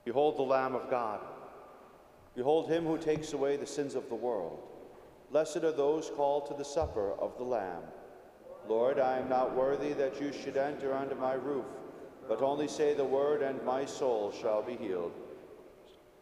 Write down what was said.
Behold the Lamb of God. Behold him who takes away the sins of the world. Blessed are those called to the supper of the Lamb. Lord, I am not worthy that you should enter under my roof, but only say the word, and my soul shall be healed.